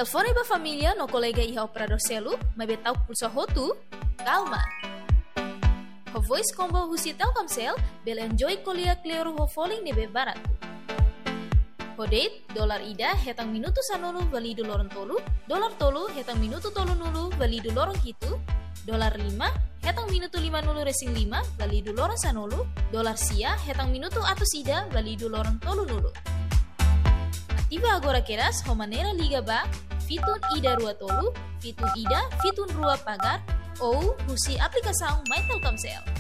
Telefone ba família no colega iha operador celu, mas betau pulsa hotu? Calma! Ho voice combo husi Telkomsel, bel enjoy kolia kleru ho falling nebe baratu. Ho date, dolar ida hetang minuto sanulu validu lorong tolu, dolar tolu hetang minuto tolu nulu validu lorong hitu, dolar 5 hetang minuto 5 nulu resing 5 validu lorong sanulu, dolar sia hetang minuto atus ida validu lorong tolu nulu. Aktiva agora keras ho manera liga ba, fitun ida rua tolu, fitun ida, fitun rua pagar, ou husi aplikasaung My Telkomsel.